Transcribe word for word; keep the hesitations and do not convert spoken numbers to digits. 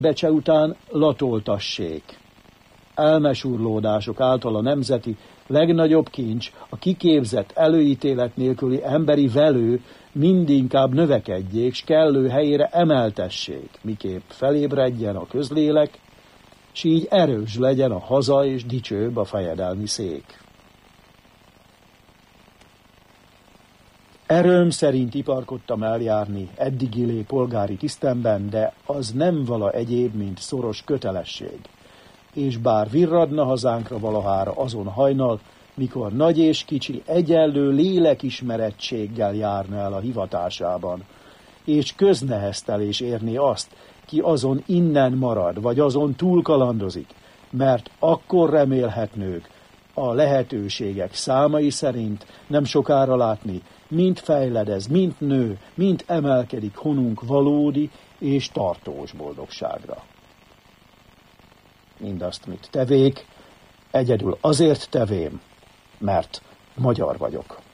becse után latoltassék. Elmesurlódások által a nemzeti legnagyobb kincs, a kiképzett, előítélet nélküli emberi velő mindinkább növekedjék, s kellő helyére emeltessék, miképp felébredjen a közlélek, s így erős legyen a haza, és dicsőbb a fejedelmi szék. Erőm szerint iparkodtam eljárni eddigilé polgári tisztemben, de az nem vala egyéb, mint szoros kötelesség. És bár virradna hazánkra valahára azon hajnal, mikor nagy és kicsi egyenlő lélekismerettséggel járna el a hivatásában, és közneheztelés érni azt, ki azon innen marad, vagy azon túl kalandozik, mert akkor remélhetnők a lehetőségek számai szerint nem sokára látni, mint fejledez, mint nő, mint emelkedik honunk valódi és tartós boldogságra. Mindazt, mit tevék, egyedül azért tevém, mert magyar vagyok.